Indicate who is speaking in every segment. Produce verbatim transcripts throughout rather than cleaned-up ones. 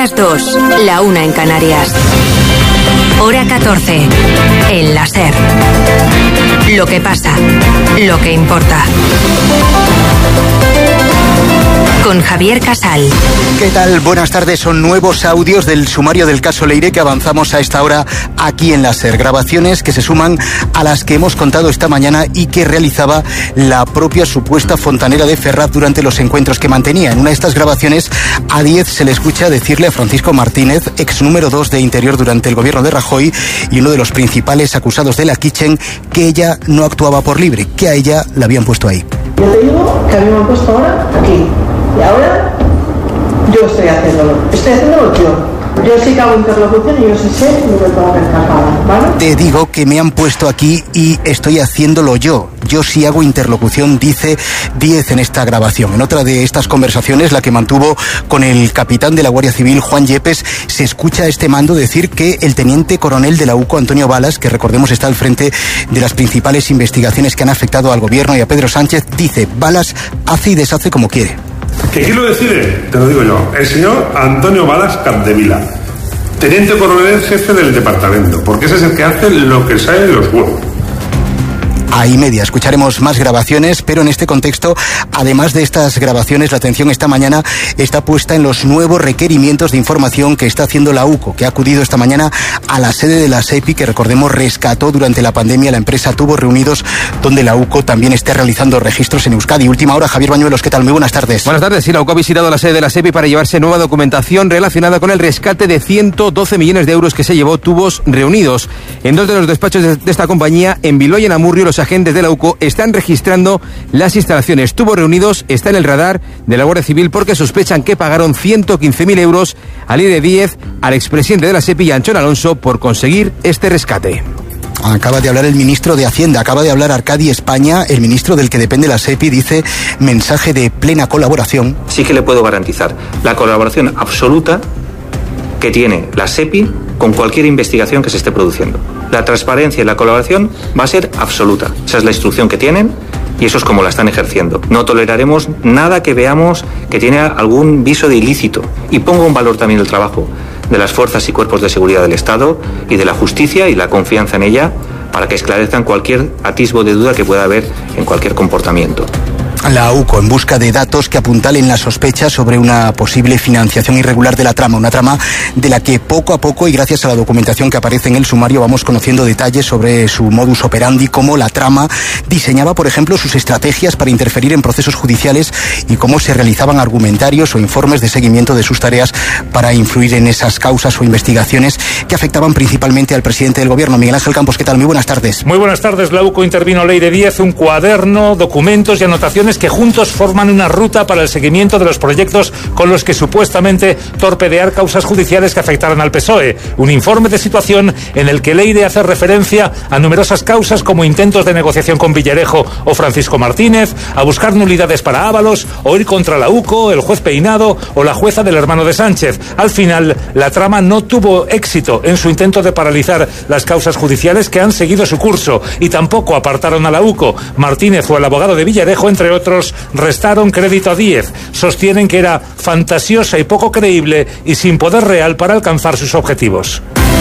Speaker 1: las dos, la una en Canarias. Hora catorce, en la SER. Lo que pasa, lo que importa. Con Javier Casal.
Speaker 2: ¿Qué tal? Buenas tardes. Son nuevos audios del sumario del caso Leire que avanzamos a esta hora aquí en la SER. Grabaciones que se suman a las que hemos contado esta mañana y que realizaba la propia supuesta fontanera de Ferraz durante los encuentros que mantenía. En una de estas grabaciones, a Díez se le escucha decirle a Francisco Martínez, ex número dos de Interior durante el gobierno de Rajoy y uno de los principales acusados de la Kitchen, que ella no actuaba por libre, que a ella la habían puesto ahí.
Speaker 3: Yo te digo que a mí me han puesto ahora aquí. Y ahora yo estoy haciéndolo, estoy haciéndolo yo. Yo sí que hago interlocución y yo sí sé lo que tengo que escapar, ¿vale?
Speaker 2: Te digo que me han puesto aquí y estoy haciéndolo yo. Yo sí hago interlocución, dice Díez en esta grabación. En otra de estas conversaciones, la que mantuvo con el capitán de la Guardia Civil, Juan Yepes, se escucha a este mando decir que el teniente coronel de la UCO, Antonio Balas, que recordemos está al frente de las principales investigaciones que han afectado al gobierno y a Pedro Sánchez, dice: Balas hace y deshace como quiere.
Speaker 4: ¿Que quién lo decide? Te lo digo yo, el señor Antonio Balas Capdevila, teniente coronel jefe del departamento, porque ese es el que hace lo que sale de los huevos.
Speaker 2: Ahí media, escucharemos más grabaciones, pero en este contexto, además de estas grabaciones, la atención esta mañana está puesta en los nuevos requerimientos de información que está haciendo la UCO, que ha acudido esta mañana a la sede de la SEPI, que recordemos rescató durante la pandemia la empresa Tubos Reunidos, donde la UCO también está realizando registros en Euskadi. Última hora, Javier Bañuelos, ¿qué tal? Muy buenas tardes.
Speaker 5: Buenas tardes, sí, la UCO ha visitado la sede de la SEPI para llevarse nueva documentación relacionada con el rescate de ciento doce millones de euros que se llevó Tubos Reunidos. En dos de los despachos de, de esta compañía, en Bilbao y en Amurrio, los agentes de la UCO están registrando las instalaciones. Tubos Reunidos está en el radar de la Guardia Civil porque sospechan que pagaron ciento quince mil euros a Leire Díez, al expresidente de la SEPI, Antxon Alonso, por conseguir este rescate.
Speaker 2: Acaba de hablar el ministro de Hacienda, acaba de hablar Arcadi España, el ministro del que depende la SEPI, dice mensaje de plena colaboración.
Speaker 6: Sí que le puedo garantizar la colaboración absoluta que tiene la SEPI con cualquier investigación que se esté produciendo. La transparencia y la colaboración va a ser absoluta. Esa es la instrucción que tienen y eso es como la están ejerciendo. No toleraremos nada que veamos que tiene algún viso de ilícito. Y pongo en valor también el trabajo de las fuerzas y cuerpos de seguridad del Estado y de la justicia y la confianza en ella para que esclarezcan cualquier atisbo de duda que pueda haber en cualquier comportamiento.
Speaker 2: La UCO en busca de datos que apuntalen la sospecha sobre una posible financiación irregular de la trama, una trama de la que poco a poco y gracias a la documentación que aparece en el sumario vamos conociendo detalles sobre su modus operandi, cómo la trama diseñaba, por ejemplo, sus estrategias para interferir en procesos judiciales y cómo se realizaban argumentarios o informes de seguimiento de sus tareas para influir en esas causas o investigaciones que afectaban principalmente al presidente del gobierno. Miguel Ángel Campos, ¿qué tal? Muy buenas tardes.
Speaker 7: Muy buenas tardes. La UCO intervino Leire Díez, un cuaderno, documentos y anotaciones que juntos forman una ruta para el seguimiento de los proyectos con los que supuestamente torpedear causas judiciales que afectaran al P S O E. Un informe de situación en el que Leire hace referencia a numerosas causas como intentos de negociación con Villarejo o Francisco Martínez, a buscar nulidades para Ábalos, o ir contra la UCO, el juez Peinado o la jueza del hermano de Sánchez. Al final, la trama no tuvo éxito en su intento de paralizar las causas judiciales que han seguido su curso y tampoco apartaron a la UCO. Martínez o el abogado de Villarejo, entre otros, restaron crédito a Díez. Sostienen que era fantasiosa y poco creíble y sin poder real para alcanzar sus objetivos.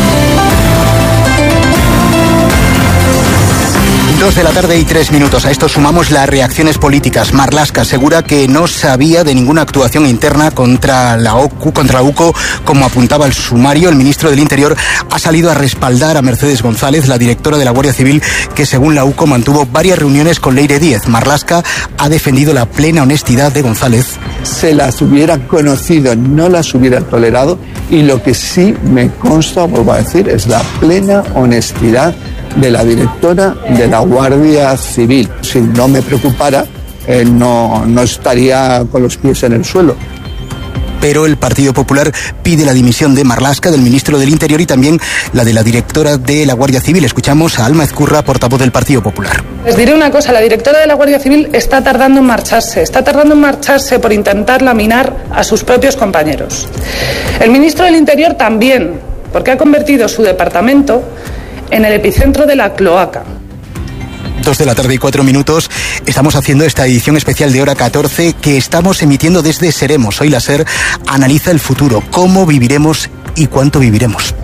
Speaker 2: Dos de la tarde y tres minutos. A esto sumamos las reacciones políticas. Marlaska asegura que no sabía de ninguna actuación interna contra la UCO, contra la UCO, como apuntaba el sumario. El ministro del Interior ha salido a respaldar a Mercedes González, la directora de la Guardia Civil, que según la UCO mantuvo varias reuniones con Leire Díez. Marlaska ha defendido la plena honestidad de González.
Speaker 8: Se las hubiera conocido, no las hubiera tolerado, y lo que sí me consta, vuelvo a decir, es la plena honestidad de la directora de la Guardia Civil. Si no me preocupara, eh, no, no estaría con los pies en el suelo.
Speaker 2: Pero el Partido Popular pide la dimisión de Marlaska, del ministro del Interior, y también la de la directora de la Guardia Civil. Escuchamos a Alma Ezcurra, portavoz del Partido Popular.
Speaker 9: Les diré una cosa, la directora de la Guardia Civil está tardando en marcharse, está tardando en marcharse por intentar laminar a sus propios compañeros. El ministro del Interior también, porque ha convertido su departamento en el epicentro de la cloaca.
Speaker 2: dos de la tarde y cuatro minutos. Estamos haciendo esta edición especial de Hora catorce que estamos emitiendo desde Seremos. Hoy la SER analiza el futuro, cómo viviremos y cuánto viviremos.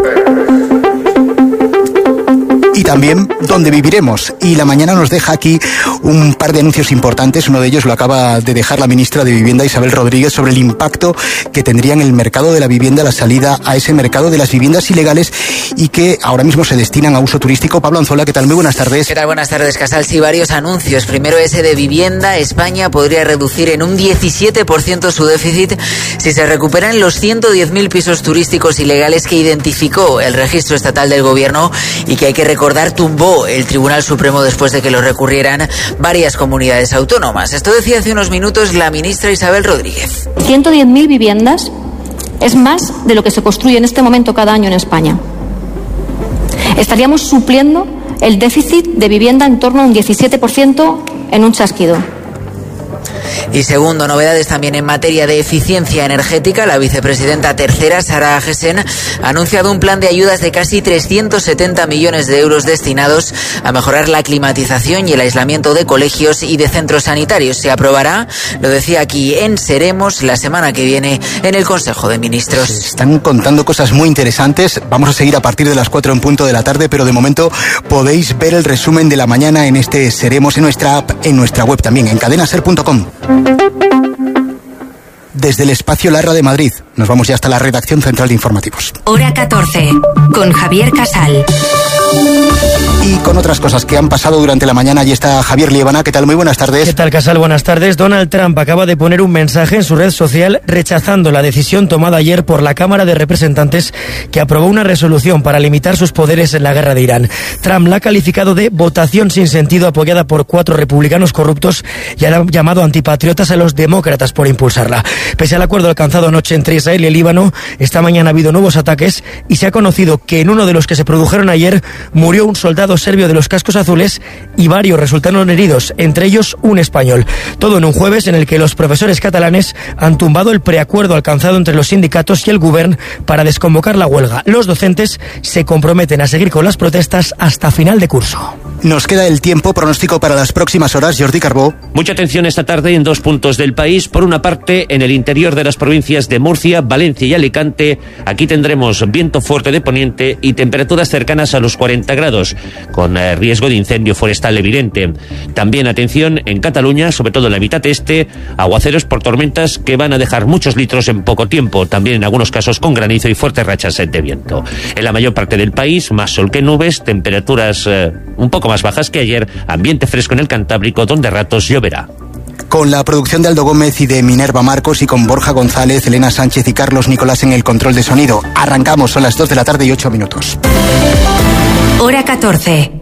Speaker 2: Y también dónde viviremos. Y la mañana nos deja aquí un par de anuncios importantes. Uno de ellos lo acaba de dejar la ministra de Vivienda, Isabel Rodríguez, sobre el impacto que tendría en el mercado de la vivienda la salida a ese mercado de las viviendas ilegales y que ahora mismo se destinan a uso turístico. Pablo Anzola, ¿qué tal? Muy buenas tardes.
Speaker 10: ¿Qué tal? Buenas tardes, Casal. Sí, varios anuncios. Primero ese de vivienda. España podría reducir en un diecisiete por ciento su déficit si se recuperan los ciento diez mil pisos turísticos ilegales que identificó el registro estatal del gobierno y que hay que recordar tumbó el Tribunal Supremo después de que lo recurrieran varias comunidades autónomas. Esto decía hace unos minutos la ministra Isabel Rodríguez.
Speaker 11: ciento diez mil viviendas es más de lo que se construye en este momento cada año en España. Estaríamos supliendo el déficit de vivienda en torno a un diecisiete por ciento en un chasquido.
Speaker 10: Y segundo, novedades también en materia de eficiencia energética. La vicepresidenta tercera, Sara Agesen, ha anunciado un plan de ayudas de casi trescientos setenta millones de euros destinados a mejorar la climatización y el aislamiento de colegios y de centros sanitarios. Se aprobará, lo decía aquí en Seremos, la semana que viene en el Consejo de Ministros.
Speaker 2: Están contando cosas muy interesantes. Vamos a seguir a partir de las cuatro en punto de la tarde, pero de momento podéis ver el resumen de la mañana en este Seremos, en nuestra app, en nuestra web también, en cadena ser punto com. Desde el espacio Larra de Madrid, nos vamos ya hasta la redacción central de informativos.
Speaker 1: Hora catorce, con Javier Casal.
Speaker 2: Y con otras cosas que han pasado durante la mañana, allí está Javier Liebana. ¿Qué tal? Muy buenas tardes.
Speaker 12: ¿Qué tal, Casal? Buenas tardes. Donald Trump acaba de poner un mensaje en su red social rechazando la decisión tomada ayer por la Cámara de Representantes, que aprobó una resolución para limitar sus poderes en la guerra de Irán. Trump la ha calificado de votación sin sentido apoyada por cuatro republicanos corruptos y ha llamado antipatriotas a los demócratas por impulsarla. Pese al acuerdo alcanzado anoche entre Israel y el Líbano, esta mañana ha habido nuevos ataques y se ha conocido que en uno de los que se produjeron ayer murió un soldado serbio de los cascos azules y varios resultaron heridos, entre ellos un español. Todo en un jueves en el que los profesores catalanes han tumbado el preacuerdo alcanzado entre los sindicatos y el Govern para desconvocar la huelga. Los docentes se comprometen a seguir con las protestas hasta final de curso.
Speaker 2: Nos queda el tiempo. Pronóstico para las próximas horas, Jordi Carbó.
Speaker 13: Mucha atención esta tarde en dos puntos del país. Por una parte, en el interior de las provincias de Murcia, Valencia y Alicante. Aquí tendremos viento fuerte de poniente y temperaturas cercanas a los cuarenta grados, con eh, riesgo de incendio forestal evidente. También atención en Cataluña, sobre todo en la mitad este, aguaceros por tormentas que van a dejar muchos litros en poco tiempo, también en algunos casos con granizo y fuertes rachas de viento. En la mayor parte del país, más sol que nubes, temperaturas eh, un poco más bajas que ayer, ambiente fresco en el Cantábrico, donde a ratos lloverá.
Speaker 2: Con la producción de Aldo Gómez y de Minerva Marcos y con Borja González, Elena Sánchez y Carlos Nicolás en el control de sonido. Arrancamos, son las dos de la tarde y ocho minutos.
Speaker 1: Hora catorce.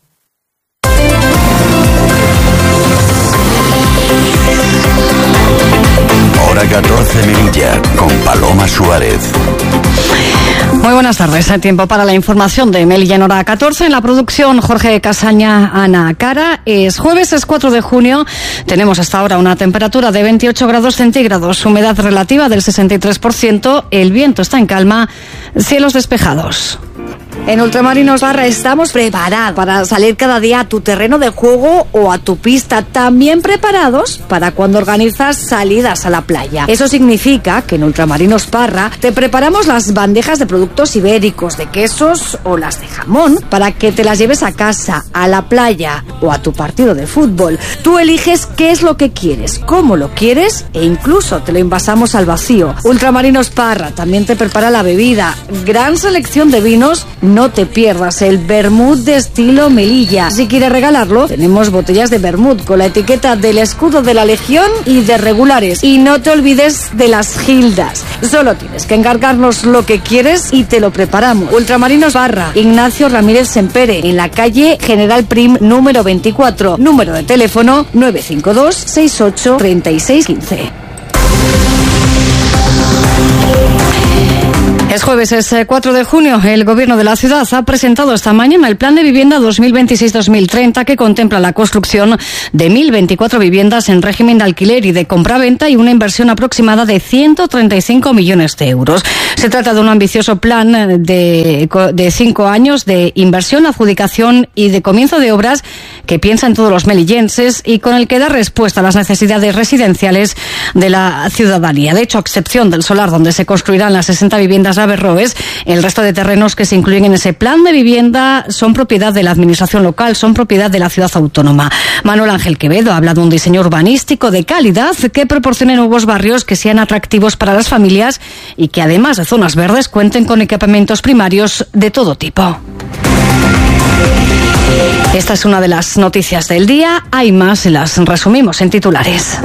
Speaker 14: Hora catorce Melilla, con Paloma Suárez.
Speaker 15: Muy buenas tardes. Hay tiempo para la información de Melilla en Hora catorce. En la producción, Jorge Casaña, Ana Cara. Es jueves, es cuatro de junio. Tenemos hasta ahora una temperatura de veintiocho grados centígrados, humedad relativa del sesenta y tres por ciento. El viento está en calma, cielos despejados.
Speaker 16: En Ultramarinos Barra estamos preparados para salir cada día a tu terreno de juego o a tu pista, también preparados para cuando organizas salidas a la playa. Eso significa que en Ultramarinos Barra te preparamos las bandejas de productos ibéricos, de quesos o las de jamón para que te las lleves a casa, a la playa o a tu partido de fútbol. Tú eliges qué es lo que quieres, cómo lo quieres e incluso te lo envasamos al vacío. Ultramarinos Barra también te prepara la bebida, gran selección de vinos. No te pierdas el vermut de estilo Melilla. Si quieres regalarlo, tenemos botellas de vermut con la etiqueta del escudo de la Legión y de regulares. Y no te olvides de las gildas. Solo tienes que encargarnos lo que quieres y te lo preparamos. Ultramarinos Barra, Ignacio Ramírez Sempere, en la calle General Prim número veinticuatro. Número de teléfono nueve cinco dos, seis ocho, tres seis uno cinco.
Speaker 15: Es jueves, es cuatro de junio. El Gobierno de la ciudad ha presentado esta mañana el Plan de Vivienda dos mil veintiséis dos mil treinta que contempla la construcción de mil veinticuatro viviendas en régimen de alquiler y de compraventa y una inversión aproximada de ciento treinta y cinco millones de euros. Se trata de un ambicioso plan de, de cinco años de inversión, adjudicación y de comienzo de obras que piensa en todos los melillenses y con el que da respuesta a las necesidades residenciales de la ciudadanía. De hecho, a excepción del solar donde se construirán las sesenta viviendas de Averroes, el resto de terrenos que se incluyen en ese plan de vivienda son propiedad de la administración local, son propiedad de la ciudad autónoma. Manuel Ángel Quevedo habla de un diseño urbanístico de calidad que proporcione nuevos barrios que sean atractivos para las familias y que además de zonas verdes cuenten con equipamientos primarios de todo tipo. Esta es una de las noticias del día. Hay más, las resumimos en titulares.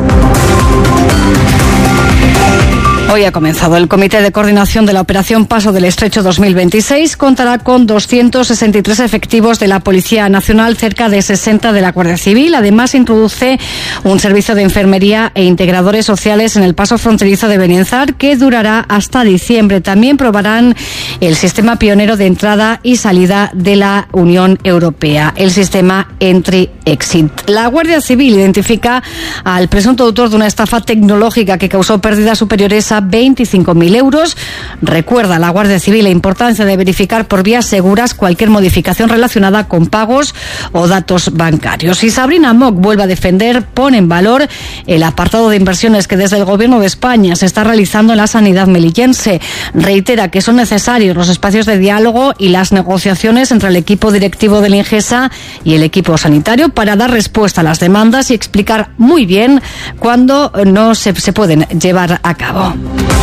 Speaker 15: Hoy ha comenzado el Comité de Coordinación de la Operación Paso del Estrecho dos mil veintiséis. Contará con doscientos sesenta y tres efectivos de la Policía Nacional, cerca de sesenta de la Guardia Civil. Además, introduce un servicio de enfermería e integradores sociales en el paso fronterizo de Benienzar, que durará hasta diciembre. También probarán el sistema pionero de entrada y salida de la Unión Europea, el sistema Entry-Exit. La Guardia Civil identifica al presunto autor de una estafa tecnológica que causó pérdidas superiores a veinticinco mil euros. Recuerda a la Guardia Civil la importancia de verificar por vías seguras cualquier modificación relacionada con pagos o datos bancarios. Y Sabrina Mock vuelve a defender, pone en valor el apartado de inversiones que desde el Gobierno de España se está realizando en la sanidad melillense. Reitera que son necesarios los espacios de diálogo y las negociaciones entre el equipo directivo del Ingesa y el equipo sanitario para dar respuesta a las demandas y explicar muy bien cuándo no se, se pueden llevar a cabo.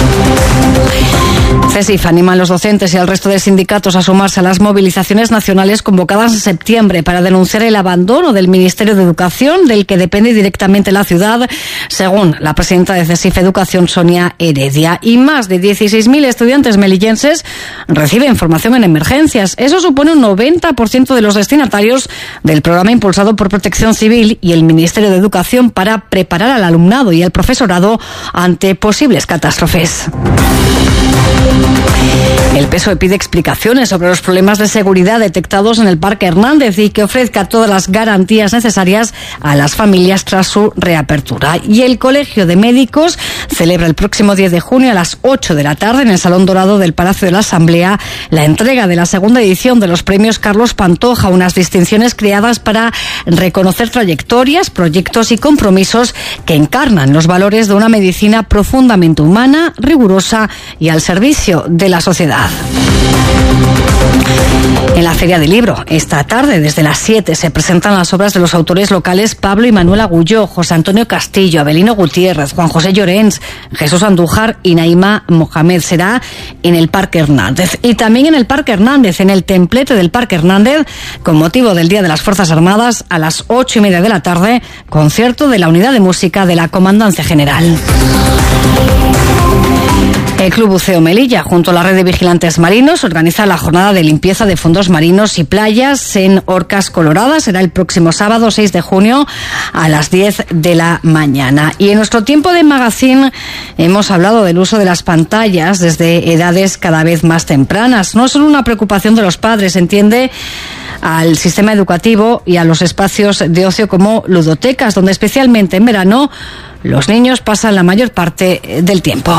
Speaker 15: CESIF anima a los docentes y al resto de sindicatos a sumarse a las movilizaciones nacionales convocadas en septiembre para denunciar el abandono del Ministerio de Educación, del que depende directamente la ciudad, según la presidenta de CESIF Educación, Sonia Heredia. Y más de dieciséis mil estudiantes melillenses reciben formación en emergencias. Eso supone un noventa por ciento de los destinatarios del programa impulsado por Protección Civil y el Ministerio de Educación para preparar al alumnado y al profesorado ante posibles catástrofes. El P S O E pide explicaciones sobre los problemas de seguridad detectados en el Parque Hernández y que ofrezca todas las garantías necesarias a las familias tras su reapertura. Y el Colegio de Médicos celebra el próximo diez de junio a las ocho de la tarde en el Salón Dorado del Palacio de la Asamblea la entrega de la segunda edición de los premios Carlos Pantoja, unas distinciones creadas para reconocer trayectorias, proyectos y compromisos que encarnan los valores de una medicina profundamente humana, rigurosa y al servicio de la sociedad. En la Feria del Libro, esta tarde, desde las siete, se presentan las obras de los autores locales Pablo y Manuel Agulló, José Antonio Castillo, Abelino Gutiérrez, Juan José Llorens, Jesús Andújar y Naima Mohamed. Será en el Parque Hernández. Y también en el Parque Hernández, en el templete del Parque Hernández, con motivo del Día de las Fuerzas Armadas, a las ocho y media de la tarde, concierto de la Unidad de Música de la Comandancia General. El Club Buceo Melilla, junto a la red de vigilantes marinos, organiza la jornada de limpieza de fondos marinos y playas en Orcas Coloradas. Será el próximo sábado seis de junio a las diez de la mañana. Y en nuestro tiempo de magazine hemos hablado del uso de las pantallas desde edades cada vez más tempranas. No es solo una preocupación de los padres, entiende, al sistema educativo y a los espacios de ocio como ludotecas, donde especialmente en verano los niños pasan la mayor parte del tiempo.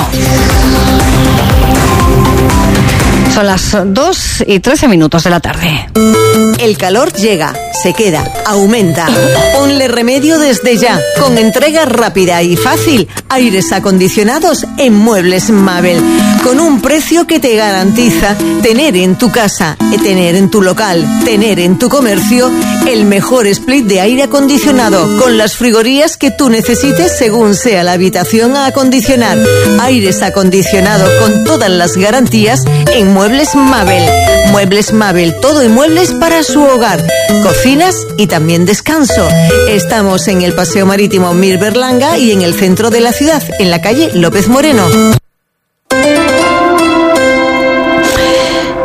Speaker 15: Son las dos y trece minutos de la tarde.
Speaker 17: El calor llega, se queda, aumenta. Ponle remedio desde ya, con entrega rápida y fácil. Aires acondicionados en Muebles Mabel, con un precio que te garantiza tener en tu casa, tener en tu local, tener en tu comercio el mejor split de aire acondicionado, con las frigorías que tú necesites según sea la habitación a acondicionar. Aires acondicionados con todas las garantías en Muebles Mabel. Muebles Mabel, todo en muebles para su hogar, cocinas y también descanso. Estamos en el Paseo Marítimo Mir Berlanga y en el centro de la ciudad, en la calle López Moreno.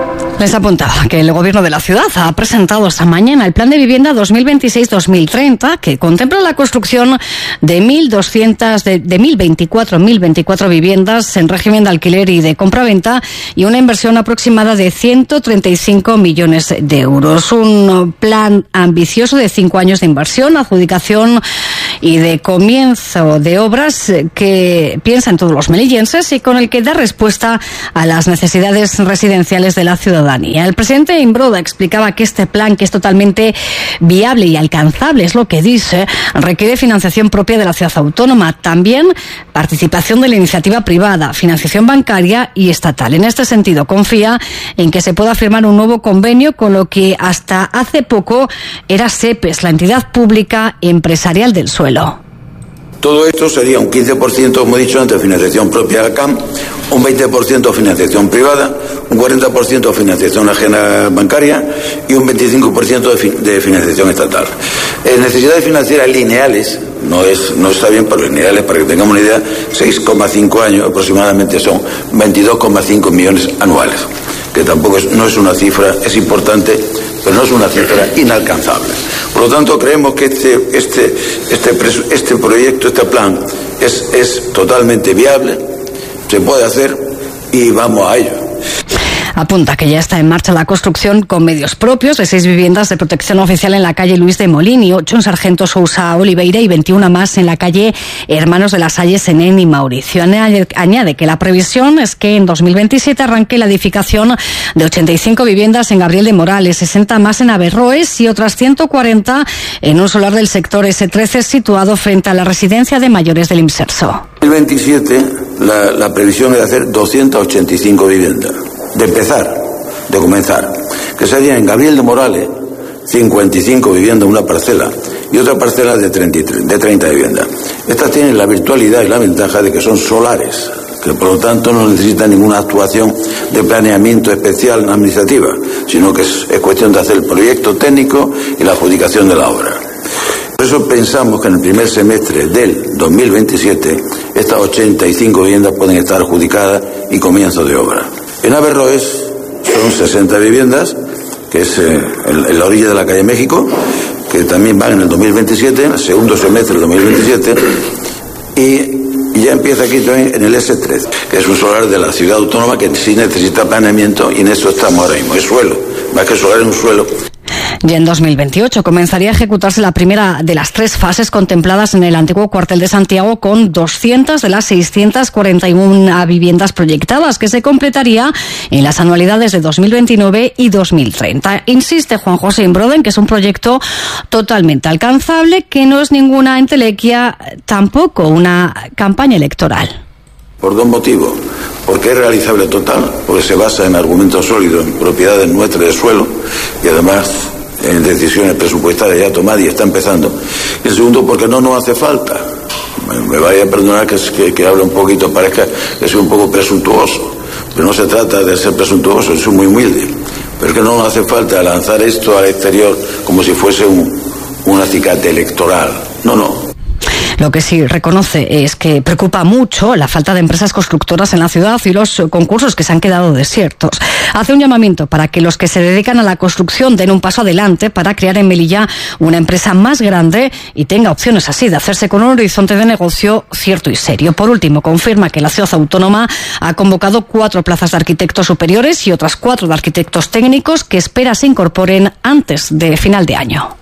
Speaker 15: Les apuntaba que el Gobierno de la ciudad ha presentado esta mañana el Plan de Vivienda dos mil veintiséis dos mil treinta, que contempla la construcción de mil doscientas, de, de mil veinticuatro viviendas en régimen de alquiler y de compraventa y una inversión aproximada de ciento treinta y cinco millones de euros. Un plan ambicioso de cinco años de inversión, adjudicación y de comienzo de obras que piensa en todos los melillenses y con el que da respuesta a las necesidades residenciales de la ciudadanía. El presidente Imbroda explicaba que este plan, que es totalmente viable y alcanzable, es lo que dice, requiere financiación propia de la ciudad autónoma, también participación de la iniciativa privada, financiación bancaria y estatal. En este sentido, confía en que se pueda firmar un nuevo convenio con lo que hasta hace poco era SEPES, la entidad pública empresarial del suelo.
Speaker 18: Todo esto sería un quince por ciento, como he dicho antes, financiación propia del C A M, un veinte por ciento financiación privada, un cuarenta por ciento financiación ajena bancaria y un veinticinco por ciento de, fi de financiación estatal. Eh, necesidades financieras lineales, no, es, no está bien, pero lineales, para que tengamos una idea, seis coma cinco años aproximadamente son veintidós coma cinco millones anuales, que tampoco es, no es una cifra, es importante, pero no es una cifra inalcanzable. Por lo tanto, creemos que este, este, este, este proyecto, este plan, es, es totalmente viable, se puede hacer y vamos a ello.
Speaker 15: Apunta que ya está en marcha la construcción con medios propios de seis viviendas de protección oficial en la calle Luis de Molini, ocho en Sargento Sousa Oliveira y veintiuna más en la calle Hermanos de la Salle Senén y Mauricio. Añade que la previsión es que en dos mil veintisiete arranque la edificación de ochenta y cinco viviendas en Gabriel de Morales, sesenta más en Averroes y otras ciento cuarenta en un solar del sector ese trece situado frente a la residencia de mayores del Imserso.
Speaker 18: En dos mil veintisiete la, la previsión es de hacer doscientas ochenta y cinco viviendas. De empezar, de comenzar, que sería en Gabriel de Morales cincuenta y cinco viviendas, una parcela, y otra parcela de treinta, de treinta viviendas. Estas tienen la virtualidad y la ventaja de que son solares, que por lo tanto no necesitan ninguna actuación de planeamiento especial administrativa, sino que es, es cuestión de hacer el proyecto técnico y la adjudicación de la obra. Por eso pensamos que en el primer semestre del dos mil veintisiete estas ochenta y cinco viviendas pueden estar adjudicadas y comienzo de obra. En Averroes son sesenta viviendas, que es eh, en, en la orilla de la calle México, que también van en el dos mil veintisiete, en el segundo semestre del dos mil veintisiete, y ya empieza aquí también en el ese trece, que es un solar de la ciudad autónoma que sí necesita planeamiento y en eso estamos ahora mismo, es suelo, más que solar es un suelo.
Speaker 15: Y en dos mil veintiocho comenzaría a ejecutarse la primera de las tres fases contempladas en el antiguo cuartel de Santiago con doscientas de las seiscientas cuarenta y una viviendas proyectadas, que se completaría en las anualidades de dos mil veintinueve y dos mil treinta. Insiste Juan José Imbroda en que es un proyecto totalmente alcanzable, que no es ninguna entelequia, tampoco una campaña electoral.
Speaker 18: Por dos motivos. Porque es realizable total, porque se basa en argumentos sólidos, en propiedades nuestras de suelo y además en decisiones presupuestarias ya tomadas y está empezando. Y el segundo, porque no nos hace falta. Me, me vaya a perdonar que, que, que hable un poquito, parezca que soy un poco presuntuoso, pero no se trata de ser presuntuoso, soy muy humilde. Pero es que no nos hace falta lanzar esto al exterior como si fuese un, un acicate electoral. No, no.
Speaker 15: Lo que sí reconoce es que preocupa mucho la falta de empresas constructoras en la ciudad y los concursos que se han quedado desiertos. Hace un llamamiento para que los que se dedican a la construcción den un paso adelante para crear en Melilla una empresa más grande y tenga opciones así de hacerse con un horizonte de negocio cierto y serio. Por último, confirma que la ciudad autónoma ha convocado cuatro plazas de arquitectos superiores y otras cuatro de arquitectos técnicos que espera se incorporen antes de final de año.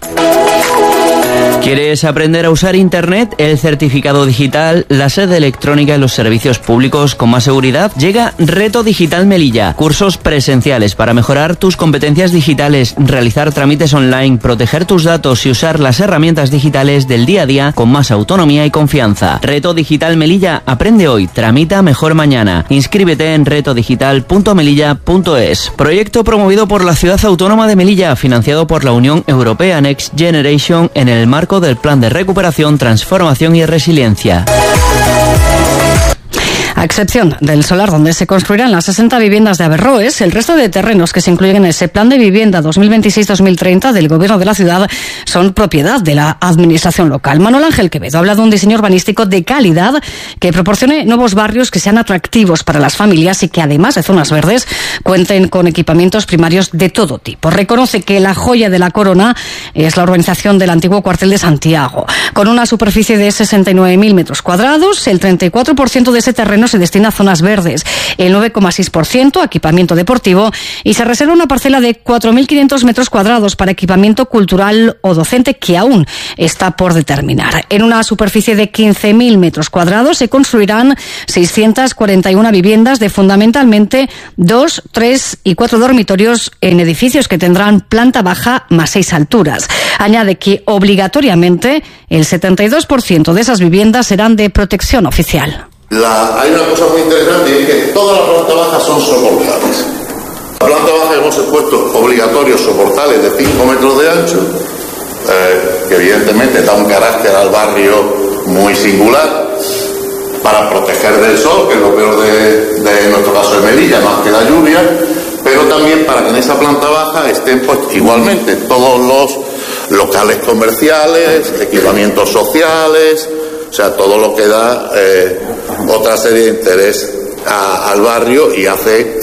Speaker 19: ¿Quieres aprender a usar Internet, el certificado digital, la sede electrónica y los servicios públicos con más seguridad? Llega Reto Digital Melilla. Cursos presenciales para mejorar tus competencias digitales, realizar trámites online, proteger tus datos y usar las herramientas digitales del día a día con más autonomía y confianza. Reto Digital Melilla. Aprende hoy, tramita mejor mañana. Inscríbete en reto digital punto melilla punto es. Proyecto promovido por la Ciudad Autónoma de Melilla, financiado por la Unión Europea Next Generation en el marco del Plan de Recuperación, Transformación y Resiliencia.
Speaker 15: A excepción del solar donde se construirán las sesenta viviendas de Averroes, el resto de terrenos que se incluyen en ese plan de vivienda dos mil veintiséis dos mil treinta del Gobierno de la ciudad son propiedad de la Administración local. Manuel Ángel Quevedo habla de un diseño urbanístico de calidad que proporcione nuevos barrios que sean atractivos para las familias y que además de zonas verdes cuenten con equipamientos primarios de todo tipo. Reconoce que la joya de la corona es la urbanización del antiguo cuartel de Santiago. Con una superficie de sesenta y nueve mil metros cuadrados, el treinta y cuatro por ciento de ese terreno se destina a zonas verdes, el nueve coma seis por ciento a equipamiento deportivo y se reserva una parcela de cuatro mil quinientos metros cuadrados para equipamiento cultural o docente que aún está por determinar. En una superficie de quince mil metros cuadrados se construirán seiscientas cuarenta y una viviendas de fundamentalmente dos, tres y cuatro dormitorios en edificios que tendrán planta baja más seis alturas. Añade que obligatoriamente el setenta y dos por ciento de esas viviendas serán de protección oficial.
Speaker 20: La, hay una cosa muy interesante y es que todas las plantas bajas son soportales. La planta baja hemos puesto obligatorios soportales de cinco metros de ancho, eh, que evidentemente da un carácter al barrio muy singular para proteger del sol, que es lo peor de, de nuestro caso de Melilla, más que la lluvia, pero también para que en esa planta baja estén pues igualmente todos los locales comerciales, equipamientos sociales, o sea, todo lo que da eh, otra serie de interés a, al barrio y hace